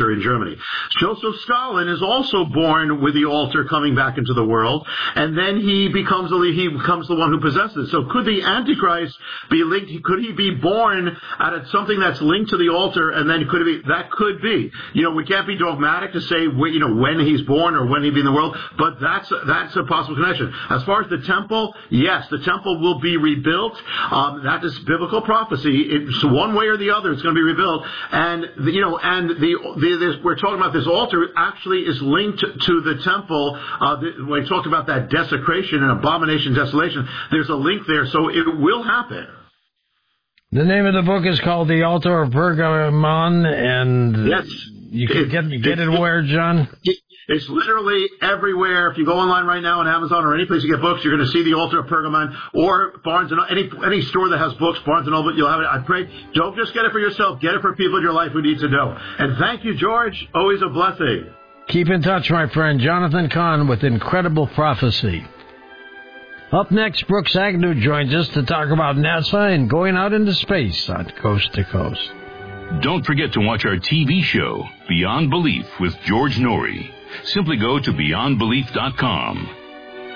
in Germany. Joseph Stalin is also born with the altar coming back into the world, and then he becomes the one who possesses. So could the Antichrist be linked? Could he be born out of something that's linked to the altar, and then could it be? That could be. We can't be dogmatic to say when he's born or when he'd be in the world, but that's a possible connection. As far as the temple, yes, the temple will be rebuilt. That is biblical prophecy. It's one way or the other. It's going to be rebuilt, and we're talking about this altar actually is linked to the temple. When we talked about that desecration and abomination, desolation, there's a link there, so it will happen. The name of the book is called The Altar of Pergamon, and yes, you can get it where, John? It's literally everywhere. If you go online right now on Amazon or any place you get books, you're going to see The Altar of Pergamon, or Barnes & Noble, any store that has books, Barnes & Noble, you'll have it. I pray, don't just get it for yourself, get it for people in your life who need to know. And thank you, George. Always a blessing. Keep in touch, my friend. Jonathan Cahn with Incredible Prophecy. Up next, Brooks Agnew joins us to talk about NASA and going out into space on Coast to Coast. Don't forget to watch our TV show, Beyond Belief with George Norrie. Simply go to beyondbelief.com.